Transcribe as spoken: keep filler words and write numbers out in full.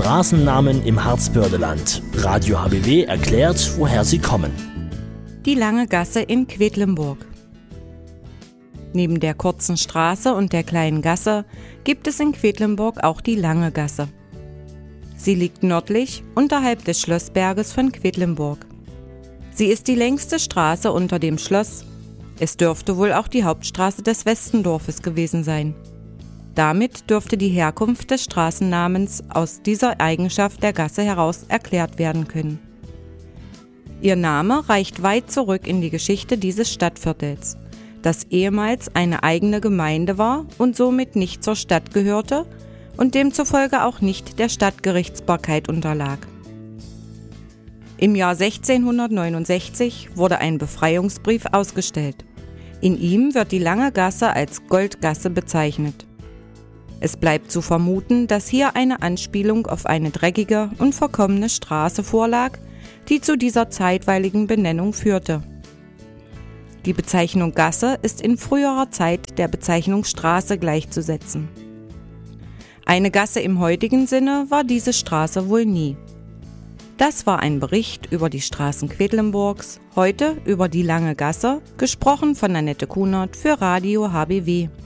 Straßennamen im Harzbördeland. Radio H B W erklärt, woher sie kommen. Die Lange Gasse in Quedlinburg. Neben der kurzen Straße und der kleinen Gasse gibt es in Quedlinburg auch die Lange Gasse. Sie liegt nördlich unterhalb des Schlossberges von Quedlinburg. Sie ist die längste Straße unter dem Schloss. Es dürfte wohl auch die Hauptstraße des Westendorfes gewesen sein. Damit dürfte die Herkunft des Straßennamens aus dieser Eigenschaft der Gasse heraus erklärt werden können. Ihr Name reicht weit zurück in die Geschichte dieses Stadtviertels, das ehemals eine eigene Gemeinde war und somit nicht zur Stadt gehörte und demzufolge auch nicht der Stadtgerichtsbarkeit unterlag. Im Jahr sechzehnhundertneunundsechzig wurde ein Befreiungsbrief ausgestellt. In ihm wird die Lange Gasse als Goldgasse bezeichnet. Es bleibt zu vermuten, dass hier eine Anspielung auf eine dreckige und verkommene Straße vorlag, die zu dieser zeitweiligen Benennung führte. Die Bezeichnung Gasse ist in früherer Zeit der Bezeichnung Straße gleichzusetzen. Eine Gasse im heutigen Sinne war diese Straße wohl nie. Das war ein Bericht über die Straßen Quedlinburgs, heute über die Lange Gasse, gesprochen von Annette Kunert für Radio H B W.